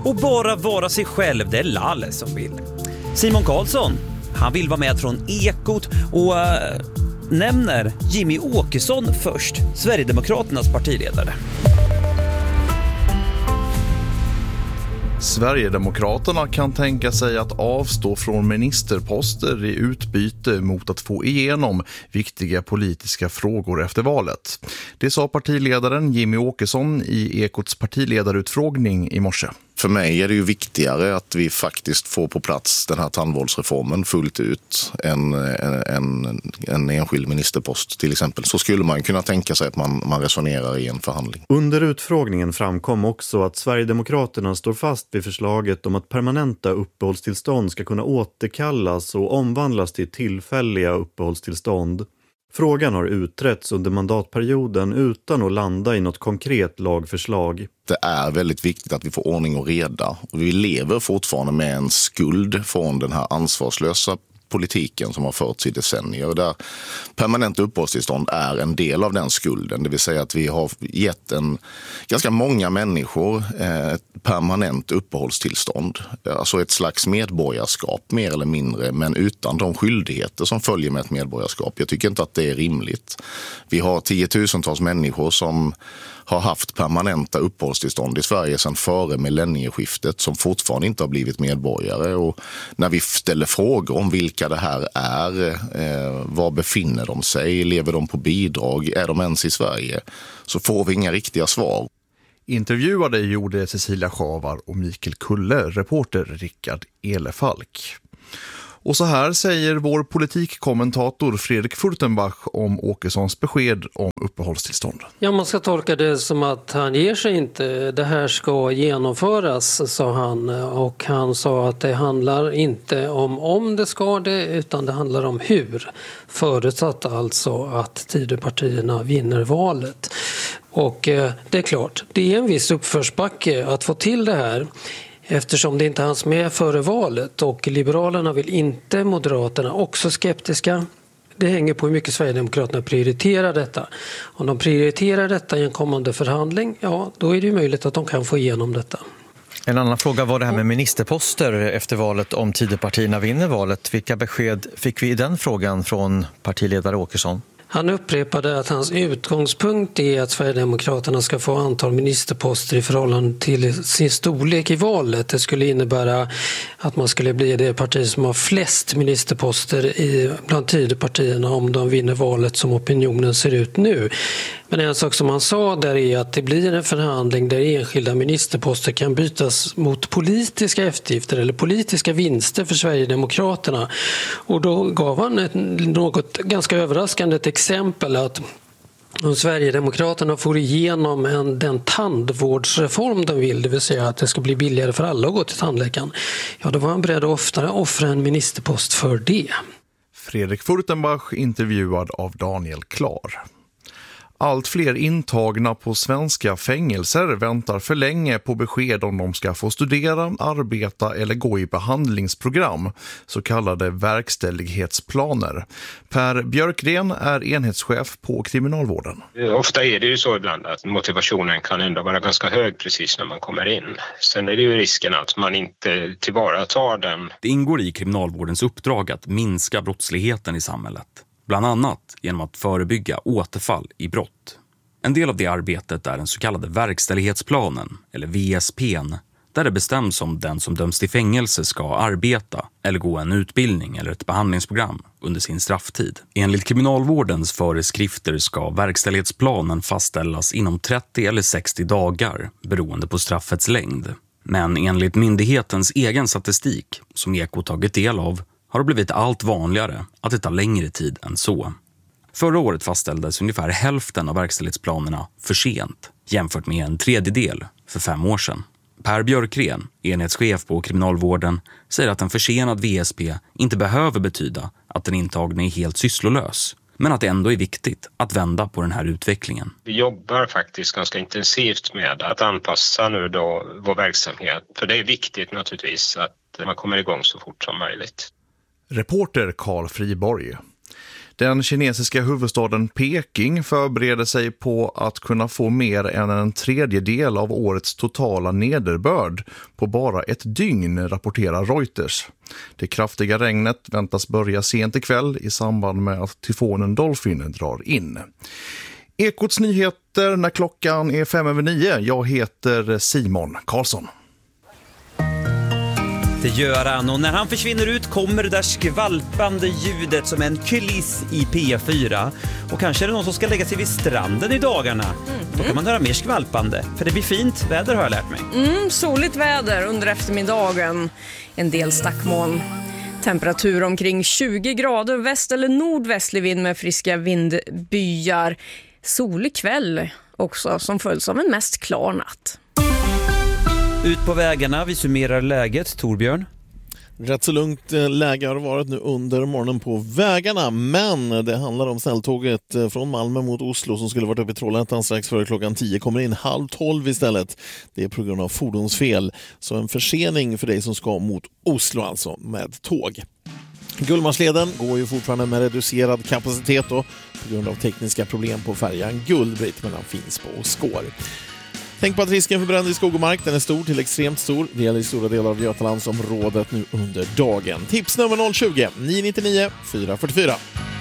Och bara vara sig själv, det är Lalle som vill. Simon Karlsson, han vill vara med från Ekot och nämner Jimmy Åkesson först, Sverigedemokraternas partiledare. Sverigedemokraterna kan tänka sig att avstå från ministerposter i utbyte mot att få igenom viktiga politiska frågor efter valet. Det sa partiledaren Jimmy Åkesson i Ekots partiledarutfrågning i morse. För mig är det ju viktigare att vi faktiskt får på plats den här tandvårdsreformen fullt ut än en enskild ministerpost till exempel. Så skulle man kunna tänka sig att man resonerar i en förhandling. Under utfrågningen framkom också att Sverigedemokraterna står fast vid förslaget om att permanenta uppehållstillstånd ska kunna återkallas och omvandlas till tillfälliga uppehållstillstånd. Frågan har utretts under mandatperioden utan att landa i något konkret lagförslag. Det är väldigt viktigt att vi får ordning och reda. Och vi lever fortfarande med en skuld från den här ansvarslösa politiken som har förts i decennier. Där permanent uppehållstillstånd är en del av den skulden. Det vill säga att vi har gett ganska många människor permanent uppehållstillstånd. Alltså ett slags medborgarskap mer eller mindre, men utan de skyldigheter som följer med ett medborgarskap. Jag tycker inte att det är rimligt. Vi har 10-tusentals människor som har haft permanenta uppehållstillstånd i Sverige sedan före millennieskiftet som fortfarande inte har blivit medborgare. Och när vi ställer frågor om vilka det här är, var befinner de sig, lever de på bidrag, är de ens i Sverige, så får vi inga riktiga svar. Intervjuade gjorde Cecilia Schavar och Mikael Kulle, reporter Rickard Elefalk. Och så här säger vår politikkommentator Fredrik Furtenbach om Åkessons besked om uppehållstillstånd. Ja, man ska tolka det som att han ger sig inte. Det här ska genomföras, sa han. Och han sa att det handlar inte om det ska det, utan det handlar om hur. Förutsatt alltså att Tidöpartierna vinner valet. Och det är klart, det är en viss uppförsbacke att få till det här. Eftersom det inte hanns med före valet och Liberalerna vill inte, Moderaterna också skeptiska. Det hänger på hur mycket Sverigedemokraterna prioriterar detta. Om de prioriterar detta i en kommande förhandling, ja, då är det ju möjligt att de kan få igenom detta. En annan fråga var det här med ministerposter efter valet om Tidöpartierna vinner valet. Vilka besked fick vi i den frågan från partiledare Åkesson? Han upprepade att hans utgångspunkt är att Sverigedemokraterna ska få antal ministerposter i förhållande till sin storlek i valet. Det skulle innebära att man skulle bli det parti som har flest ministerposter bland Tidöpartierna om de vinner valet som opinionen ser ut nu. Men en sak som han sa där är att det blir en förhandling där enskilda ministerposter kan bytas mot politiska eftergifter eller politiska vinster för Sverigedemokraterna. Och då gav han något ganska överraskande exempel att om Sverigedemokraterna får igenom den tandvårdsreform de vill, det vill säga att det ska bli billigare för alla att gå till tandläkaren, ja, då var han beredd att offra en ministerpost för det. Fredrik Furtenbach intervjuad av Daniel Klar. Allt fler intagna på svenska fängelser väntar för länge på besked om de ska få studera, arbeta eller gå i behandlingsprogram, så kallade verkställighetsplaner. Per Björkgren är enhetschef på kriminalvården. Ofta är det ju så ibland att motivationen kan ändå vara ganska hög precis när man kommer in. Sen är det ju risken att man inte tillvaratar den. Det ingår i kriminalvårdens uppdrag att minska brottsligheten i samhället. Bland annat genom att förebygga återfall i brott. En del av det arbetet är den så kallade verkställighetsplanen, eller VSP:n, där det bestäms om den som döms till fängelse ska arbeta eller gå en utbildning eller ett behandlingsprogram under sin strafftid. Enligt kriminalvårdens föreskrifter ska verkställighetsplanen fastställas inom 30 eller 60 dagar beroende på straffets längd. Men enligt myndighetens egen statistik, som Eko tagit del av, har det blivit allt vanligare att det tar längre tid än så. Förra året fastställdes ungefär hälften av verkställighetsplanerna för sent, jämfört med en tredjedel för 5 år sedan. Per Björkgren, enhetschef på kriminalvården, säger att en försenad VSP inte behöver betyda att den intagne är helt sysslolös, men att det ändå är viktigt att vända på den här utvecklingen. Vi jobbar faktiskt ganska intensivt med att anpassa nu då vår verksamhet, för det är viktigt naturligtvis att man kommer igång så fort som möjligt. Reporter Carl Friborg. Den kinesiska huvudstaden Peking förbereder sig på att kunna få mer än en tredjedel av årets totala nederbörd på bara ett dygn, rapporterar Reuters. Det kraftiga regnet väntas börja sent ikväll i samband med att tyfonen Dolphin drar in. Ekots nyheter när klockan är 5:09. Jag heter Simon Karlsson. Det gör han, och när han försvinner ut kommer det där skvalpande ljudet som en kuliss i P4. Och kanske är det någon som ska lägga sig vid stranden i dagarna. Då kan man höra mer skvalpande, för det blir fint väder har jag lärt mig. Soligt väder under eftermiddagen, en del stackmoln. Temperatur omkring 20 grader, väst- eller nordvästlig vind med friska vindbyar. Solig kväll också, som följs av en mest klar natt. Ut på vägarna, vi summerar läget, Torbjörn. Rätt så lugnt läge har det varit nu under morgonen på vägarna, men det handlar om snälltåget från Malmö mot Oslo som skulle varit uppe i Trollhättan strax före klockan 10 kommer in 11:30 istället. Det är på grund av fordonsfel, så en försening för dig som ska mot Oslo alltså med tåg. Gullmarsleden går ju fortfarande med reducerad kapacitet då, på grund av tekniska problem på färjan Gullbritt, men den finns på skår. Tänk på att risken för bränder i skog och mark den är stor till extremt stor. Det gäller i stora delar av Götalandsområdet nu under dagen. Tipsnummer 020 999 444.